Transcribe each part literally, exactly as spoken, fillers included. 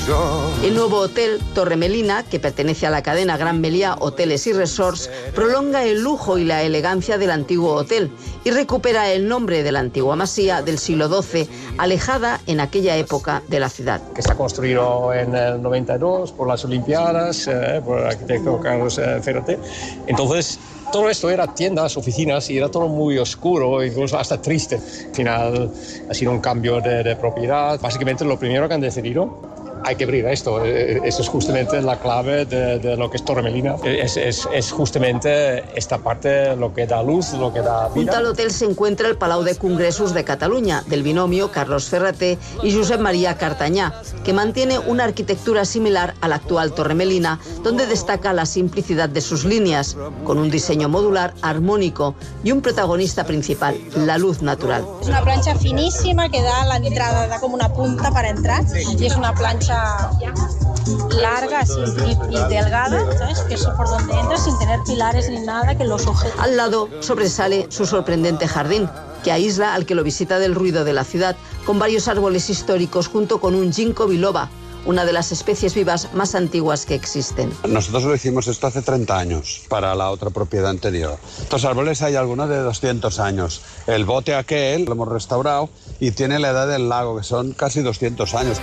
El nuevo hotel Torre Melina, que pertenece a la cadena Gran Meliá Hoteles y Resorts, prolonga el lujo y la elegancia del antiguo hotel y recupera el nombre de la antigua masía del siglo doce, alejada en aquella época de la ciudad. Que está construido en el noventa y dos por las Olimpiadas, eh, por el arquitecto Carlos eh, Ferrate. Entonces, todo esto era tiendas, oficinas y era todo muy oscuro, incluso hasta triste. Al final ha sido un cambio de, de propiedad. Básicamente lo primero que han decidido, hay que abrir esto. Esto es justamente la clave de, de lo que es Torre Melina. Es, es, es justamente esta parte lo que da luz, lo que da vida. Junto al hotel se encuentra el Palau de Congressos de Cataluña, del binomio Carlos Ferraté y Josep María Cartañá, que mantiene una arquitectura similar a la actual Torre Melina, donde destaca la simplicidad de sus líneas, con un diseño modular, armónico y un protagonista principal, la luz natural. Es una plancha finísima que da a la entrada, da como una punta para entrar, y es una plancha larga así, y, y delgada, ¿sabes? Que es por donde entras sin tener pilares ni nada que los sujete. Al lado sobresale su sorprendente jardín, que aísla al que lo visita del ruido de la ciudad, con varios árboles históricos junto con un ginkgo biloba, una de las especies vivas más antiguas que existen. Nosotros lo hicimos esto hace treinta años, para la otra propiedad anterior. Estos árboles hay algunos de doscientos años. El bote aquel lo hemos restaurado y tiene la edad del lago, que son casi doscientos años.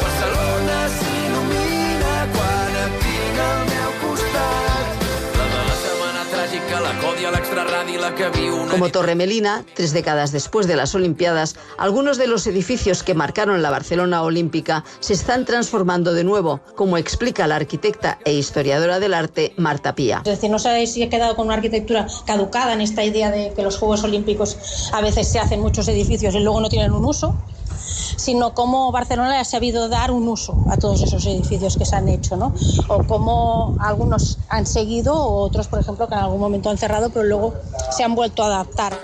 Como Torre Melina, tres décadas después de las Olimpiadas, algunos de los edificios que marcaron la Barcelona olímpica se están transformando de nuevo, como explica la arquitecta e historiadora del arte Marta Pía. Es decir, no sé si he quedado con una arquitectura caducada en esta idea de que los Juegos Olímpicos a veces se hacen muchos edificios y luego no tienen un uso, sino cómo Barcelona ha sabido dar un uso a todos esos edificios que se han hecho, ¿no? O cómo algunos han seguido, o otros, por ejemplo, que en algún momento han cerrado, pero luego se han vuelto a adaptar.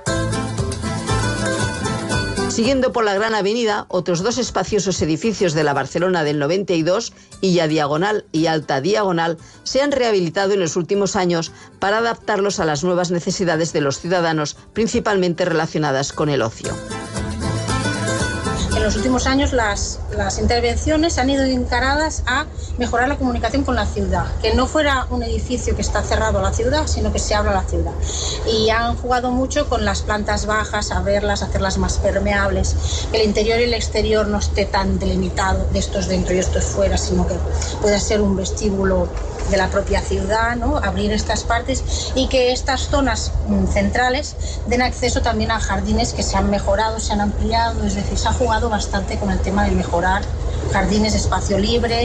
Siguiendo por la Gran Avenida, otros dos espaciosos edificios de la Barcelona del noventa y dos, Illa Diagonal y Alta Diagonal, se han rehabilitado en los últimos años para adaptarlos a las nuevas necesidades de los ciudadanos, principalmente relacionadas con el ocio. En los últimos años las, las intervenciones han ido encaradas a mejorar la comunicación con la ciudad, que no fuera un edificio que está cerrado a la ciudad, sino que se abra a la ciudad. Y han jugado mucho con las plantas bajas, a verlas, hacerlas más permeables, que el interior y el exterior no esté tan delimitado de estos dentro y estos fuera, sino que pueda ser un vestíbulo de la propia ciudad, ¿no? Abrir estas partes y que estas zonas centrales den acceso también a jardines que se han mejorado, se han ampliado, es decir, se ha jugado bastante con el tema de mejorar jardines, espacio libre.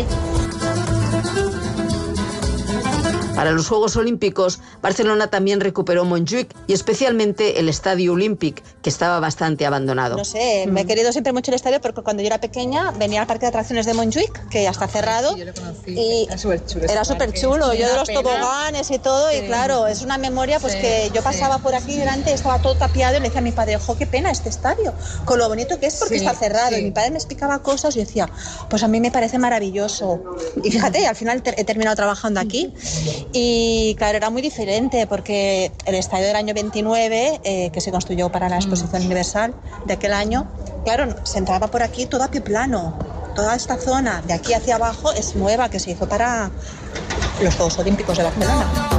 Para los Juegos Olímpicos, Barcelona también recuperó Montjuïc y especialmente el Estadio Olímpic, que estaba bastante abandonado. No sé, me he querido siempre mucho el estadio porque cuando yo era pequeña venía al parque de atracciones de Montjuïc, que ya está cerrado. Sí, yo lo conocí. Y era súper chulo. Era súper chulo, yo de los pena. toboganes y todo, sí. Y claro, es una memoria pues sí, que yo pasaba sí, por aquí delante, estaba todo tapiado y le decía a mi padre, ojo, qué pena este estadio, con lo bonito que es porque sí, está cerrado. Sí. Y mi padre me explicaba cosas y yo decía, pues a mí me parece maravilloso. Y fíjate, al final he terminado trabajando aquí. Y claro, era muy diferente porque el estadio del año veintinueve, eh, que se construyó para la Exposición Universal de aquel año, claro, se entraba por aquí todo a pie plano. Toda esta zona de aquí hacia abajo es nueva, que se hizo para los Juegos Olímpicos de Barcelona.